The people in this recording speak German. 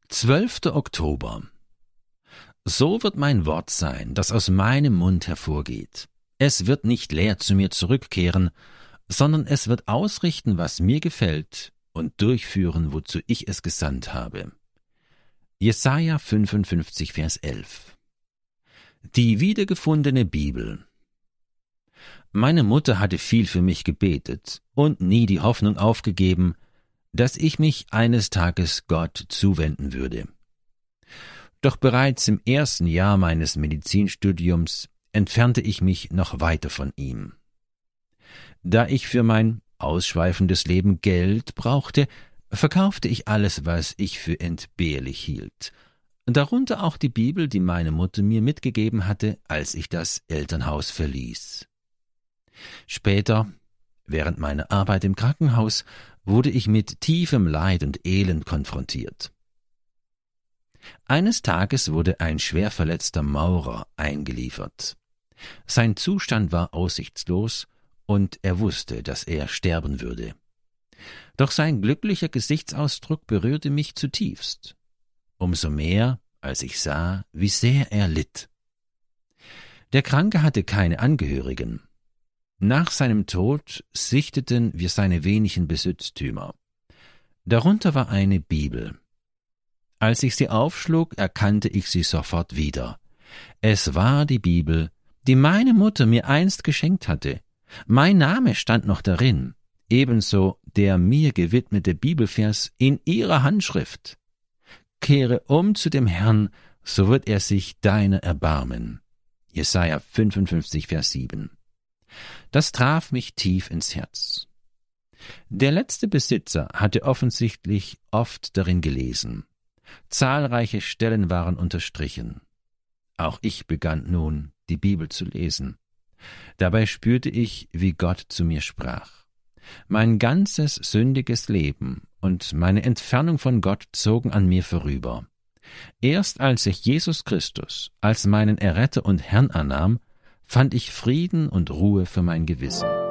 12. Oktober. So wird mein Wort sein, das aus meinem Mund hervorgeht. Es wird nicht leer zu mir zurückkehren, sondern es wird ausrichten, was mir gefällt, und durchführen, wozu ich es gesandt habe. Jesaja 55, Vers 11. Die wiedergefundene Bibel. Meine Mutter hatte viel für mich gebetet und nie die Hoffnung aufgegeben, dass ich mich eines Tages Gott zuwenden würde. Doch bereits im ersten Jahr meines Medizinstudiums entfernte ich mich noch weiter von ihm. Da ich für mein ausschweifendes Leben Geld brauchte, verkaufte ich alles, was ich für entbehrlich hielt, darunter auch die Bibel, die meine Mutter mir mitgegeben hatte, als ich das Elternhaus verließ. Später, während meiner Arbeit im Krankenhaus, wurde ich mit tiefem Leid und Elend konfrontiert. Eines Tages wurde ein schwer verletzter Maurer eingeliefert. Sein Zustand war aussichtslos, und er wusste, dass er sterben würde. Doch sein glücklicher Gesichtsausdruck berührte mich zutiefst. Umso mehr, als ich sah, wie sehr er litt. Der Kranke hatte keine Angehörigen. Nach seinem Tod sichteten wir seine wenigen Besitztümer. Darunter war eine Bibel. Als ich sie aufschlug, erkannte ich sie sofort wieder. Es war die Bibel, die meine Mutter mir einst geschenkt hatte. Mein Name stand noch darin, ebenso der mir gewidmete Bibelvers in ihrer Handschrift. Kehre um zu dem Herrn, so wird er sich deiner erbarmen. Jesaja 55, Vers 7. Das traf mich tief ins Herz. Der letzte Besitzer hatte offensichtlich oft darin gelesen. Zahlreiche Stellen waren unterstrichen. Auch ich begann nun, die Bibel zu lesen. Dabei spürte ich, wie Gott zu mir sprach. Mein ganzes sündiges Leben und meine Entfernung von Gott zogen an mir vorüber. Erst als ich Jesus Christus als meinen Erretter und Herrn annahm, fand ich Frieden und Ruhe für mein Gewissen.